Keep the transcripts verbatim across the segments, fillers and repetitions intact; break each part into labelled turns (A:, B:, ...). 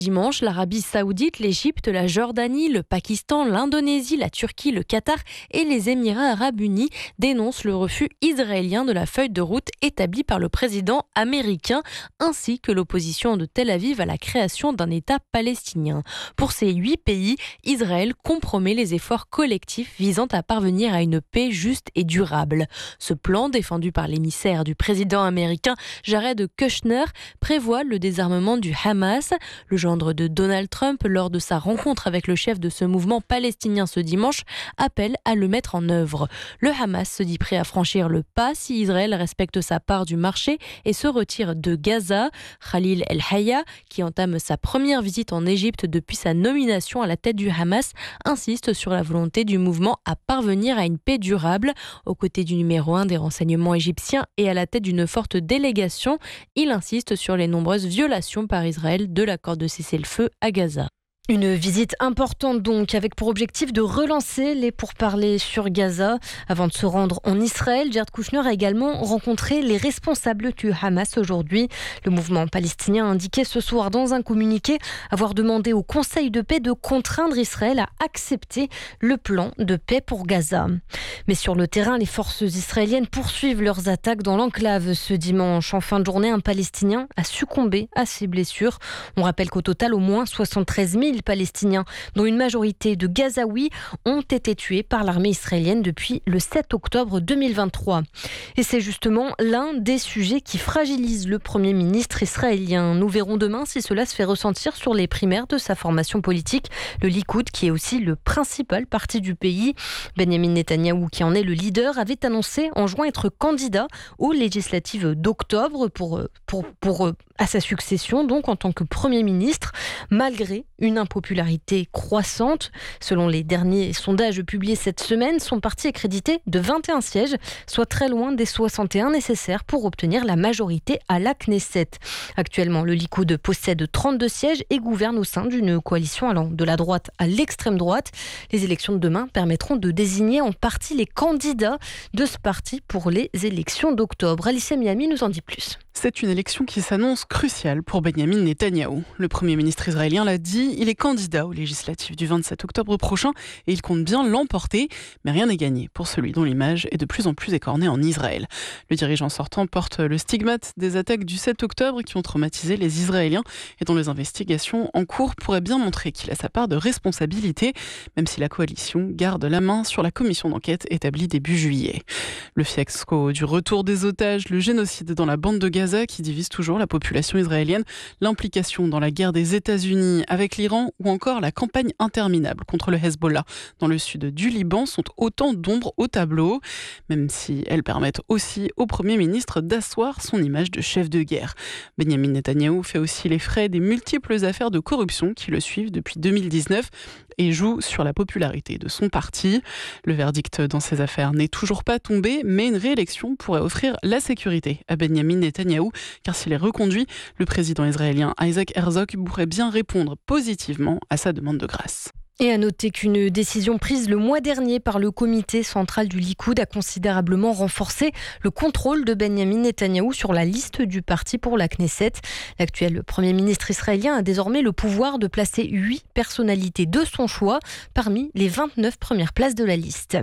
A: Dimanche, l'Arabie Saoudite, l'Égypte, la Jordanie, le Pakistan, l'Indonésie, la Turquie, le Qatar et les Émirats arabes unis dénoncent le refus israélien de la feuille de route établie par le président américain, ainsi que l'opposition de Tel Aviv à la création d'un État palestinien. Pour ces huit pays, Israël compromet les efforts collectifs visant à parvenir à une paix juste et durable. Ce plan, défendu par l'émissaire du président américain Jared Kushner, prévoit le désarmement du Hamas. Le gendre de Donald Trump, lors de sa rencontre avec le chef de ce mouvement palestinien ce dimanche, appelle à le mettre en œuvre. Le Hamas se dit prêt à franchir le pas si Israël respecte sa part du marché et se retire de Gaza. Khalil El-Hayya, qui entame sa première visite en Égypte depuis sa nomination à la tête du Hamas, insiste sur la volonté du mouvement à parvenir à une paix durable. Aux côtés du numéro un des renseignements égyptiens et à la tête d'une forte délégation, il insiste sur les nombreuses violations par Israël de l'accord de cessez-le-feu à Gaza. Une visite importante donc, avec pour objectif de relancer les pourparlers sur Gaza. Avant de se rendre en Israël, Jared Kushner a également rencontré les responsables du Hamas aujourd'hui. Le mouvement palestinien a indiqué ce soir dans un communiqué avoir demandé au Conseil de paix de contraindre Israël à accepter le plan de paix pour Gaza. Mais sur le terrain, les forces israéliennes poursuivent leurs attaques dans l'enclave ce dimanche. En fin de journée, un Palestinien a succombé à ses blessures. On rappelle qu'au total, au moins soixante-treize mille Palestiniens, dont une majorité de Gazaouis, ont été tués par l'armée israélienne depuis le sept octobre deux mille vingt-trois. Et c'est justement l'un des sujets qui fragilise le Premier ministre israélien. Nous verrons demain si cela se fait ressentir sur les primaires de sa formation politique, le Likoud, qui est aussi le principal parti du pays. Benjamin Netanyahou, qui en est le leader, avait annoncé en juin être candidat aux législatives d'octobre pour, pour, pour, à sa succession, donc en tant que Premier ministre, malgré une impopularité croissante. Selon les derniers sondages publiés cette semaine, son parti est crédité de vingt et un sièges, soit très loin des soixante et un nécessaires pour obtenir la majorité à la Knesset. Actuellement, le Likoud possède trente-deux sièges et gouverne au sein d'une coalition allant de la droite à l'extrême droite. Les élections de demain permettront de désigner en partie les candidats de ce parti pour les élections d'octobre. Alicia Miami nous en dit plus.
B: C'est une élection qui s'annonce cruciale pour Benjamin Netanyahou. Le Premier ministre israélien l'a dit, il est candidat aux législatives du vingt-sept octobre prochain et il compte bien l'emporter. Mais rien n'est gagné pour celui dont l'image est de plus en plus écornée en Israël. Le dirigeant sortant porte le stigmate des attaques du sept octobre qui ont traumatisé les Israéliens et dont les investigations en cours pourraient bien montrer qu'il a sa part de responsabilité, même si la coalition garde la main sur la commission d'enquête établie début juillet. Le fiasco du retour des otages, le génocide dans la bande de Gaza qui divise toujours la population israélienne, l'implication dans la guerre des États-Unis avec l'Iran ou encore la campagne interminable contre le Hezbollah dans le sud du Liban sont autant d'ombres au tableau, même si elles permettent aussi au Premier ministre d'asseoir son image de chef de guerre. Benjamin Netanyahou fait aussi les frais des multiples affaires de corruption qui le suivent depuis deux mille dix-neuf et joue sur la popularité de son parti. Le verdict dans ces affaires n'est toujours pas tombé, mais une réélection pourrait offrir la sécurité à Benjamin Netanyahou, car s'il est reconduit, le président israélien Isaac Herzog pourrait bien répondre positivement à sa demande de grâce.
A: Et à noter qu'une décision prise le mois dernier par le comité central du Likoud a considérablement renforcé le contrôle de Benjamin Netanyahou sur la liste du parti pour la Knesset. L'actuel Premier ministre israélien a désormais le pouvoir de placer huit personnalités de son choix parmi les vingt-neuf premières places de la liste.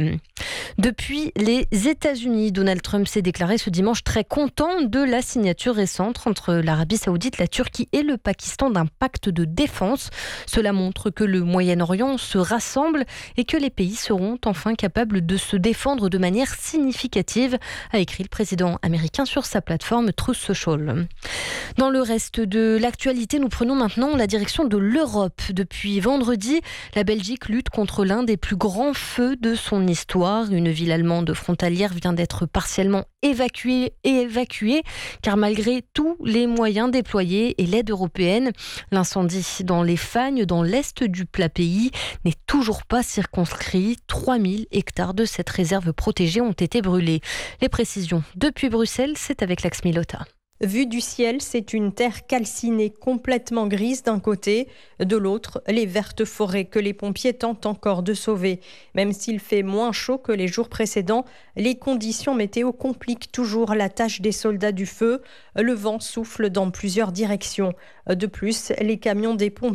A: Depuis les États-Unis, Donald Trump s'est déclaré ce dimanche très content de la signature récente entre l'Arabie Saoudite, la Turquie et le Pakistan d'un pacte de défense. Cela montre que le Moyen-Orient se rassemblent et que les pays seront enfin capables de se défendre de manière significative, a écrit le président américain sur sa plateforme Truth Social. Dans le reste de l'actualité, nous prenons maintenant la direction de l'Europe. Depuis vendredi, la Belgique lutte contre l'un des plus grands feux de son histoire. Une ville allemande frontalière vient d'être partiellement évacuée et évacuée, car malgré tous les moyens déployés et l'aide européenne, l'incendie dans les Fagnes, dans l'est du plat pays, n'est toujours pas circonscrit. trois mille hectares de cette réserve protégée ont été brûlés. Les précisions depuis Bruxelles, c'est avec Lax Milota.
C: Vue du ciel, c'est une terre calcinée complètement grise d'un côté, de l'autre, les vertes forêts que les pompiers tentent encore de sauver. Même s'il fait moins chaud que les jours précédents, les conditions météo compliquent toujours la tâche des soldats du feu. Le vent souffle dans plusieurs directions. De plus, les camions des pompiers